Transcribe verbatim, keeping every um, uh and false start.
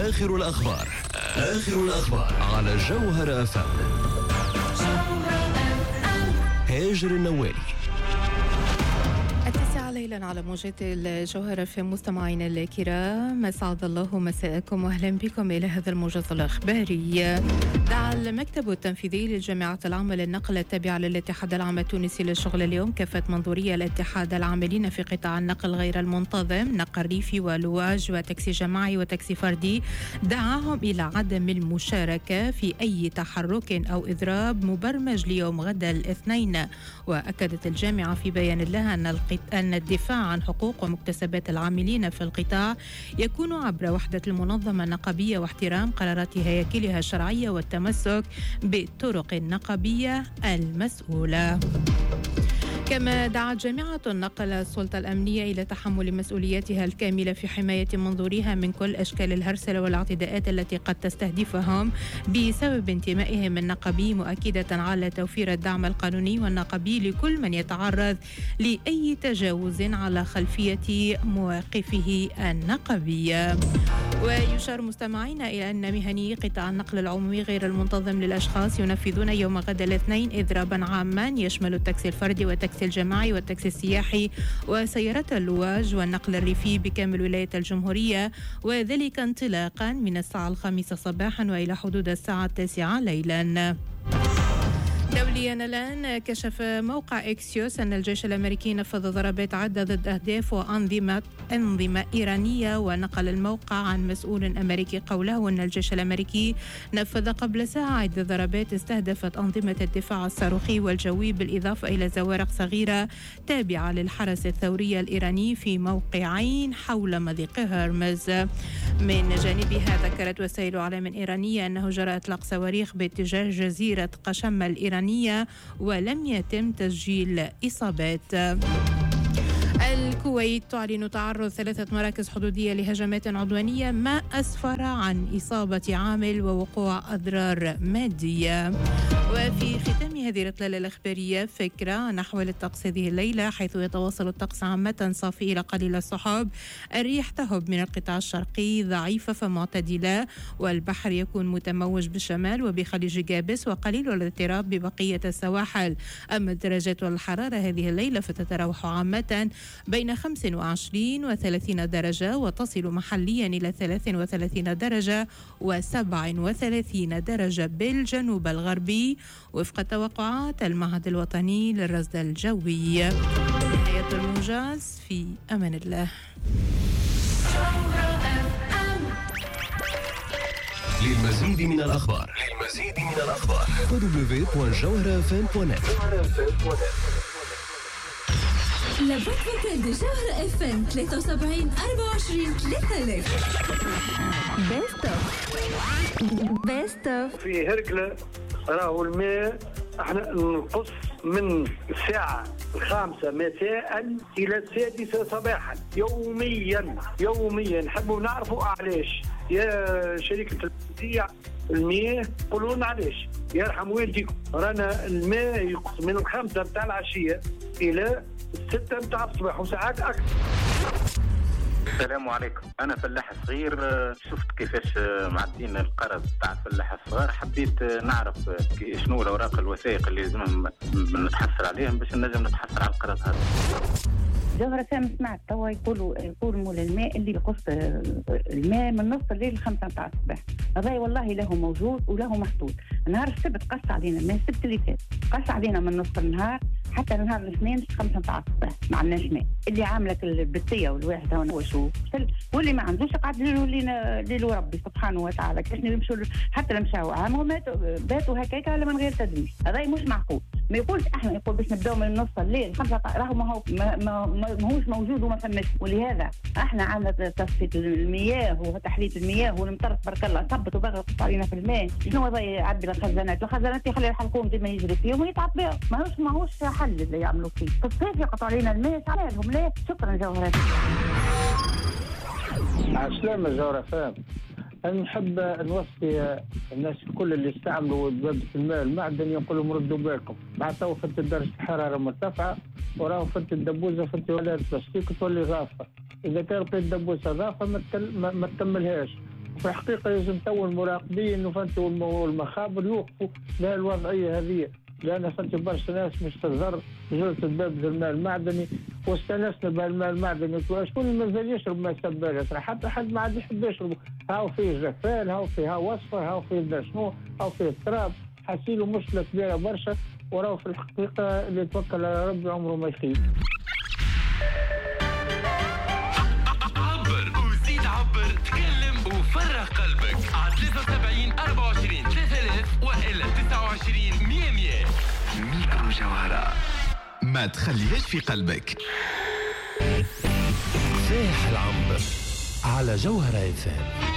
آخر الأخبار آخر الأخبار على جوهر أف أم. هاجر النوالي. التاسعة ليلا على موجات الجوهرة في مستمعينا الكرام، أسعد الله مساءكم وأهلا بكم إلى هذا الموجز الإخباري. دعا المكتب التنفيذي للجامعة العامة للنقل التابعة للاتحاد العام التونسي للشغل اليوم كافة منظورية الاتحاد العاملين في قطاع النقل غير المنتظم، نقل ريفي ولواج وتاكسي جماعي وتاكسي فردي، دعاهم إلى عدم المشاركة في أي تحرك أو إضراب مبرمج ليوم غدا الاثنين. وأكدت الجامعة في بيان لها أن أن الدفاع عن حقوق ومكتسبات العاملين في القطاع يكون عبر وحدة المنظمة النقابية واحترام قرارات هياكلها الشرعية والتمسك بالطرق النقابية المسؤولة. كما دعت جامعة النقل السلطة الأمنية إلى تحمل مسؤولياتها الكاملة في حماية منظوريها من كل أشكال الهرسلة والاعتداءات التي قد تستهدفهم بسبب انتمائهم النقابي، مؤكدة على توفير الدعم القانوني والنقابي لكل من يتعرض لأي تجاوز على خلفية مواقفه النقابية. ويشار مستمعينا إلى أن مهني قطاع النقل العمومي غير المنتظم للأشخاص ينفذون يوم غد الاثنين إضرابا عاما يشمل التاكسي الفردي والتاكسي الجماعي والتاكسي السياحي وسيارات اللواج والنقل الريفي بكامل ولاية الجمهورية، وذلك انطلاقا من الساعة الخامسة صباحا وإلى حدود الساعة التاسعة ليلا. دوليا الآن، كشف موقع إكسيوس أن الجيش الأمريكي نفذ ضربات عدة ضد أهداف وأنظمة أنظمة إيرانية، ونقل الموقع عن مسؤول أمريكي قوله أن الجيش الأمريكي نفذ قبل ساعة عدة ضربات استهدفت أنظمة الدفاع الصاروخي والجوي بالإضافة إلى زوارق صغيرة تابعة للحرس الثوري الإيراني في موقعين حول مضيق هرمز. من جانبها ذكرت وسائل إعلام إيرانية أنه جرى إطلاق صواريخ باتجاه جزيرة قشم الإيرانية ولم يتم تسجيل إصابات. الكويت تعلن تعرض ثلاثة مراكز حدودية لهجمات عدوانية ما أسفر عن إصابة عامل ووقوع أضرار مادية. وفي ختام هذه الإطلالة الإخبارية فكرة نحو الطقس هذه الليلة، حيث يتواصل الطقس عامة صافي إلى قليل السحاب، الريح تهب من القطاع الشرقي ضعيفة فمعتدلة، والبحر يكون متموج بالشمال وبخليج جابس وقليل الاضطراب ببقية السواحل. أما الدرجات والحرارة هذه الليلة فتتراوح عامة بين خمس وعشرين وثلاثين درجة، وتصل محليا إلى ثلاث وثلاثين درجة وسبع وثلاثين درجة بالجنوب الغربي وفق توقعات المعهد الوطني للرصد الجوي. نهاية الموجز، في أمان الله. للمزيد من الأخبار للمزيد من الأخبار دبليو دوت جوهر اف ام دوت نت. La boîte vocale de Jawhara اف ام ثلاثة وسبعين أربعة وعشرين ثلاثة آلاف. Best of Best of في هرقلة راهو الماء احنا نقص من الساعة الخامسة مساء إلى السادسة صباحا يوميا يوميا. نحبوا نعرفوا علاش يا شركة التوزيع المياه، قولوا لنا علاش يرحم والديكم. رانا الماء يقص من الخامسة متاع العشية إلى الستة متاع الصباح وساعات أكثر. السلام عليكم، أنا فلاح صغير، شفت كيفاش معدين القرض تاع الفلاح الصغار، حبيت نعرف شنو الأوراق الوثائق اللي لازم نتحصل عليهم باش نجم نتحصل على القرض هذا. جوهرة سامع سمعت توا يقولوا يقولوا مول الماء اللي يقص الماء من نص الليل لخمسة متاع الصباح، هذا والله له موجود وله محدود. نهار السبت قص علينا الماء، السبت اللي فات قص علينا من نص النهار حتى نهار الاثنين خمسة متاع الصباح ما عندناش ماء. اللي عاملك البتيه والواحد هو شو واللي ما عندوش قاعد ليله ليل ربي سبحانه وتعالى. كيفاش يمشوا حتى مشاو عام وماتوا باتوا هكاك على من غير تدوير، هذا مش معقول. ما يقولش احنا يقول باش نبداو من نص الليل خمسة راهو ما هو ما, ما, ما هوش موجود وما فماش. ولهذا احنا عندنا تصفيه المياه وتحليه المياه والمطر تبارك الله صبت وبغى يقص علينا في الماء. شنو هذا يعبي الخزانات الخزانات يخلي الحلقوم ديما يجري فيهم ويتعب بهم، ماهوش ماهوش حل اللي يعملوا فيه. في الصيف يقطعوا علينا الماء عليهم ليه. شكرا جوهرات. عسلامة جوهرة فهم. أنا نحب نوصي الناس الكل اللي يستعملوا دبابة الماء المعدني يقول لهم ردوا بالكم، مع تو فت درجة الحرارة مرتفعة وراهم فت الدبوزة فت ولاية بلاستيك تولي غافة. إذا كان لقيت دبوزة غافة ما, تل... ما... ما تكملهاش، في الحقيقة لازم تو المراقبين إنه فانتوا والمخابر يوقفوا لها الوضعية هذه، لأن فانت برشا ناس مش تضر جلسة باب الماء المعدني واستنسنا بالماء المعدني. شكون اللي مازال يشرب ماء سبارة؟ حتى حد ما عاد يحب يشربه. هاو فيه جفال، هاو فيه هاو اصفر، هاو فيه شنو، هاو فيه التراب، حاسيله مشكلة كبيرة برشا. وراه في الحقيقة اللي يتوكل على ربي عمره ما يخيب. عبر وزيد عبر، تكلم وفرغ قلبك على ثلاثة وسبعين أربعة وعشرين ثلاثة آلاف وإلا تسعة وعشرين مية مية. ميكرو جوهرة، ما تخليهاش في قلبك. ساح العنبر على جوهرة اف ام.